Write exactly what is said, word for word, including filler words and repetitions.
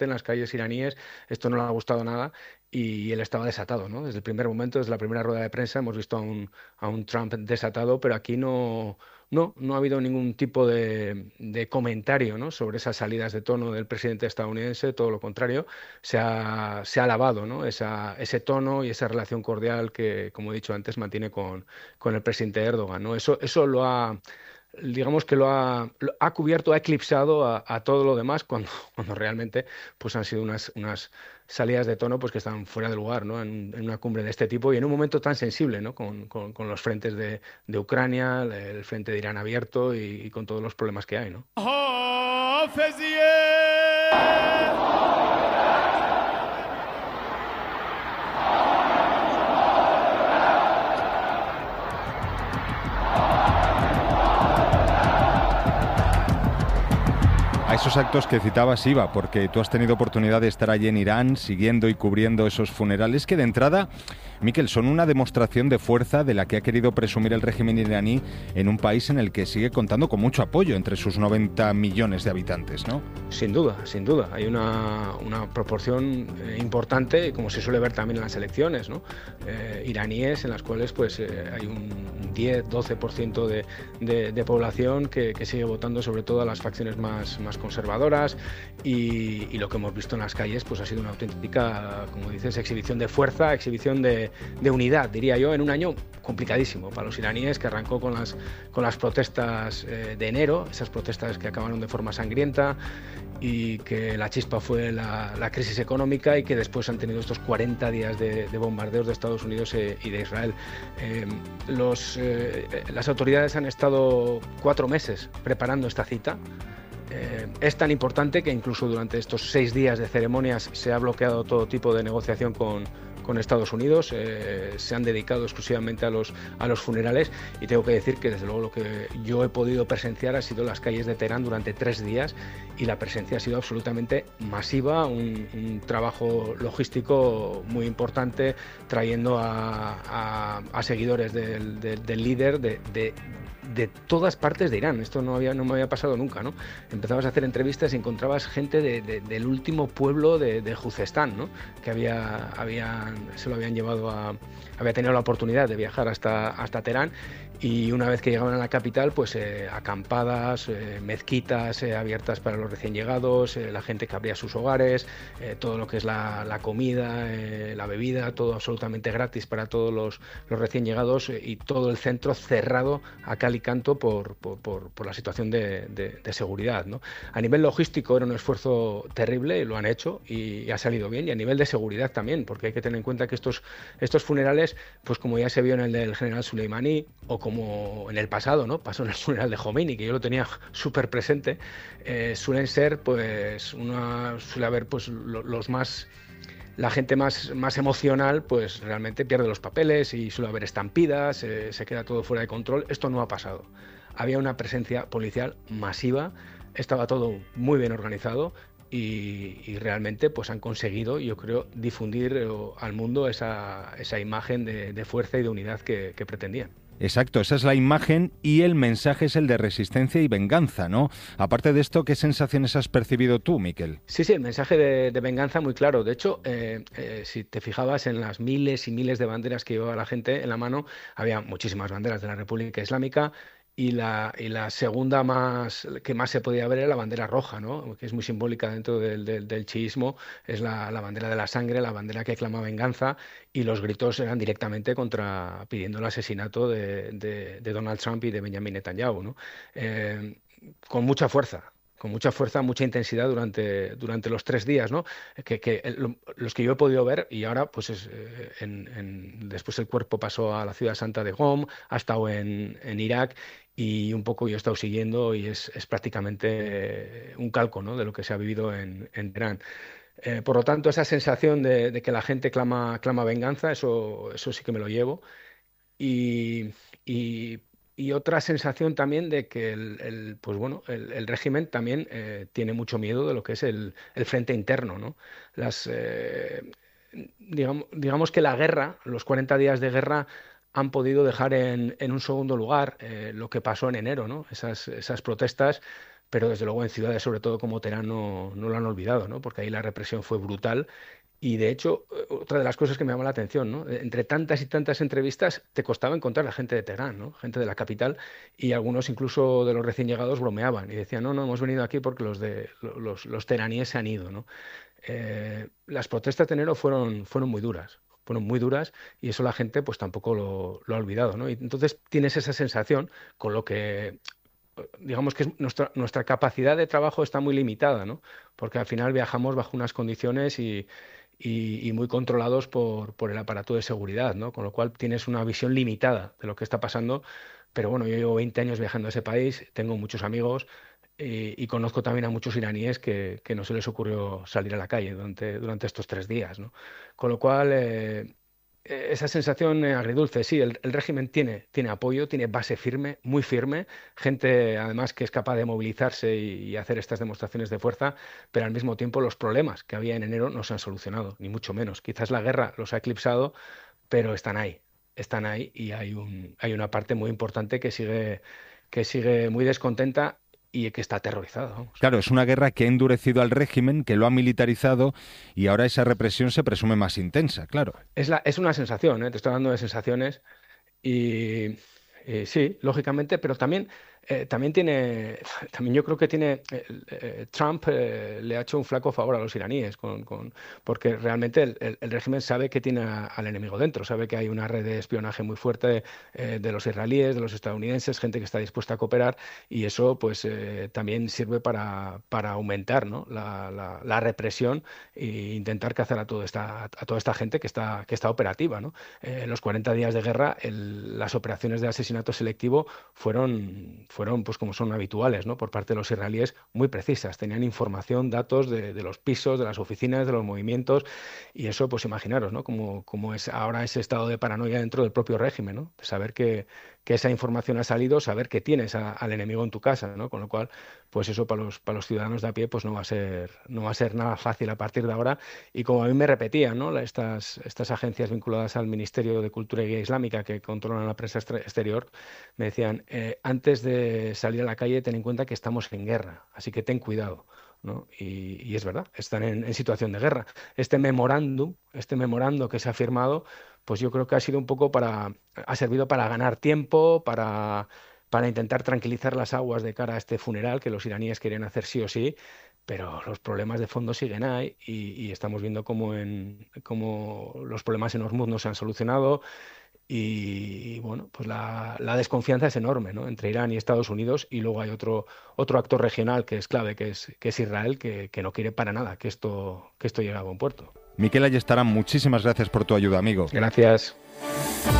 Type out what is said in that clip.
en las calles iraníes, esto no le ha gustado nada y él estaba desatado, ¿no? Desde el primer momento, desde la primera rueda de prensa, hemos visto a un, a un Trump desatado, pero aquí no, no, no ha habido ningún tipo de, de comentario, ¿no?, sobre esas salidas de tono del presidente estadounidense, todo lo contrario, se ha, se ha alabado, ¿no?, esa, ese tono y esa relación cordial que, como he dicho antes, mantiene con, con el presidente Erdogan, ¿no? Eso, eso lo ha digamos que lo ha, lo ha cubierto, ha eclipsado a, a todo lo demás cuando, cuando realmente pues han sido unas, unas salidas de tono pues que están fuera de lugar, ¿no? En, en una cumbre de este tipo y en un momento tan sensible, ¿no? Con, con- con los frentes de, de Ucrania, el frente de Irán abierto y, y con todos los problemas que hay, ¿no? A esos actos que citabas iba, porque tú has tenido oportunidad de estar allí en Irán, siguiendo y cubriendo esos funerales, que de entrada, Miquel, son una demostración de fuerza de la que ha querido presumir el régimen iraní en un país en el que sigue contando con mucho apoyo entre sus noventa millones de habitantes, ¿no? Sin duda, sin duda. Hay una, una proporción eh, importante, como se suele ver también en las elecciones, ¿no? Eh, iraníes en las cuales pues eh, hay un diez doce por ciento de, de, de población que, que sigue votando sobre todo a las facciones más, más conservadoras y, y lo que hemos visto en las calles pues ha sido una auténtica, como dices, exhibición de fuerza, exhibición de, de unidad, diría yo, en un año complicadísimo para los iraníes, que arrancó con las, con las protestas eh, de enero, esas protestas que acabaron de forma sangrienta y que la chispa fue la, la crisis económica y que después han tenido estos cuarenta días de, de bombardeos de Estados Unidos eh, y de Israel. Eh, los, eh, las autoridades han estado cuatro meses preparando esta cita. Eh, es tan importante que incluso durante estos seis días de ceremonias se ha bloqueado todo tipo de negociación con, con Estados Unidos, eh, se han dedicado exclusivamente a los, a los funerales y tengo que decir que desde luego lo que yo he podido presenciar ha sido las calles de Teherán durante tres días y la presencia ha sido absolutamente masiva, un, un trabajo logístico muy importante trayendo a, a, a seguidores del, del, del líder de, de de todas partes de Irán. Esto no, había, no me había pasado nunca, ¿no? Empezabas a hacer entrevistas y encontrabas gente de, de, del último pueblo de, de Juzestán, ¿no?, que había, habían, se lo habían llevado a... había tenido la oportunidad de viajar hasta, hasta Teherán y una vez que llegaban a la capital, pues eh, acampadas, eh, mezquitas eh, abiertas para los recién llegados, eh, la gente que abría sus hogares, eh, todo lo que es la, la comida, eh, la bebida, todo absolutamente gratis para todos los, los recién llegados eh, y todo el centro cerrado a cal y canto por, por, por, por la situación de, de, de seguridad, ¿no? A nivel logístico era un esfuerzo terrible y lo han hecho y, y ha salido bien, y a nivel de seguridad también, porque hay que tener en cuenta que estos, estos funerales, pues como ya se vio en el del general Soleimani o como en el pasado, ¿no?, pasó en el funeral de Khomeini, que yo lo tenía súper presente, eh, suelen ser, pues, una, suele haber pues lo, los más... la gente más, más emocional pues realmente pierde los papeles y suele haber estampidas, eh, se queda todo fuera de control. Esto no ha pasado. Había una presencia policial masiva, estaba todo muy bien organizado y, y realmente pues han conseguido, yo creo, difundir eh, al mundo esa, esa imagen de, de fuerza y de unidad que, que pretendían. Exacto, esa es la imagen y el mensaje es el de resistencia y venganza, ¿no? Aparte de esto, ¿qué sensaciones has percibido tú, Miquel? Sí, sí, el mensaje de, de venganza muy claro. De hecho, eh, eh, si te fijabas en las miles y miles de banderas que llevaba la gente en la mano, había muchísimas banderas de la República Islámica y la, y la segunda más que más se podía ver era la bandera roja, ¿no?, que es muy simbólica dentro del, del, del chiismo, es la, la bandera de la sangre, la bandera que clama venganza y los gritos eran directamente contra pidiendo el asesinato de, de, de Donald Trump y de Benjamin Netanyahu, ¿no? Eh, con mucha fuerza con mucha fuerza, mucha intensidad durante, durante los tres días, ¿no? Que, que el- los que yo he podido ver, y ahora, pues es, eh, en, en- después el cuerpo pasó a la ciudad santa de Qom, ha estado en, en Irak, y un poco yo he estado siguiendo, y es, es prácticamente eh, un calco, ¿no?, de lo que se ha vivido en, en Teherán. Eh, por lo tanto, esa sensación de, de que la gente clama, clama venganza, eso, eso sí que me lo llevo. Y, y- y otra sensación también de que el, el, pues bueno, el, el régimen también eh, tiene mucho miedo de lo que es el, el frente interno, ¿no? Las, eh, digamos, digamos que la guerra, los cuarenta días de guerra han podido dejar en, en un segundo lugar eh, lo que pasó en enero, ¿no? Esas, esas protestas pero desde luego en ciudades sobre todo como Teherán no, no lo han olvidado, ¿no? Porque ahí la represión fue brutal. Y de hecho, otra de las cosas que me llama la atención, ¿no? Entre tantas y tantas entrevistas, te costaba encontrar a gente de Teherán, ¿no? Gente de la capital, y algunos incluso de los recién llegados bromeaban y decían, no, no, hemos venido aquí porque los, de, los, los teheraníes se han ido, ¿no? Eh, las protestas de enero fueron, fueron muy duras, fueron muy duras, y eso la gente pues tampoco lo, lo ha olvidado, ¿no? Y entonces tienes esa sensación, con lo que digamos que nuestra, nuestra capacidad de trabajo está muy limitada, ¿no? Porque al final viajamos bajo unas condiciones y, y, y muy controlados por, por el aparato de seguridad, ¿no? Con lo cual tienes una visión limitada de lo que está pasando. Pero bueno, yo llevo veinte años viajando a ese país, tengo muchos amigos y, y conozco también a muchos iraníes que, que no se les ocurrió salir a la calle durante, durante estos tres días, ¿no? Con lo cual, eh, eh, esa sensación eh, agridulce, sí, el, el régimen tiene, tiene apoyo, tiene base firme, muy firme, gente además que es capaz de movilizarse y, y hacer estas demostraciones de fuerza, pero al mismo tiempo los problemas que había en enero no se han solucionado, ni mucho menos. Quizás la guerra los ha eclipsado, pero están ahí, están ahí, y hay un, hay una parte muy importante que sigue, que sigue muy descontenta y que está aterrorizada, vamos. Claro, es una guerra que ha endurecido al régimen, que lo ha militarizado, y ahora esa represión se presume más intensa, claro. Es, la, es una sensación, ¿eh? Te estoy hablando de sensaciones. Y, y sí, lógicamente, pero también, eh, también tiene, también yo creo que tiene, eh, eh, Trump eh, le ha hecho un flaco favor a los iraníes, con, con- porque realmente el, el- el régimen sabe que tiene a- al enemigo dentro, sabe que hay una red de espionaje muy fuerte eh, de los israelíes, de los estadounidenses, gente que está dispuesta a cooperar, y eso pues eh, también sirve para, para aumentar, ¿no? la, la- la represión e intentar cazar a toda esta, a toda esta gente que está, que está operativa, ¿no? Eh, en los cuarenta días de guerra, el- las operaciones de asesinato selectivo fueron, fueron, pues como son habituales, ¿no? Por parte de los israelíes, muy precisas. Tenían información, datos de, de los pisos, de las oficinas, de los movimientos, y eso, pues imaginaros, ¿no? Como, como es ahora ese estado de paranoia dentro del propio régimen, ¿no? De saber que, que esa información ha salido, saber que tienes a- al enemigo en tu casa, ¿no? Con lo cual, pues eso para los, para los ciudadanos de a pie, pues no va a ser, no va a ser nada fácil a partir de ahora. Y como a mí me repetían, ¿no? La- Estas, estas agencias vinculadas al Ministerio de Cultura y Guía Islámica que controlan la prensa extre- exterior, me decían, eh, antes de salir a la calle, ten en cuenta que estamos en guerra, así que ten cuidado, ¿no? Y, y es verdad, están en, en situación de guerra. Este memorándum, este memorando que se ha firmado, pues yo creo que ha sido un poco para, ha servido para ganar tiempo, para, para intentar tranquilizar las aguas de cara a este funeral que los iraníes querían hacer sí o sí, pero los problemas de fondo siguen ahí, y, y estamos viendo cómo, en, cómo los problemas en Hormuz no se han solucionado, y, bueno, pues la, la desconfianza es enorme, ¿no? Entre Irán y Estados Unidos, y luego hay otro, otro actor regional que es clave, que es, que es Israel, que, que no quiere para nada que esto, que esto llegue a buen puerto. Miquel Ayestarán, muchísimas gracias por tu ayuda, amigo. Gracias.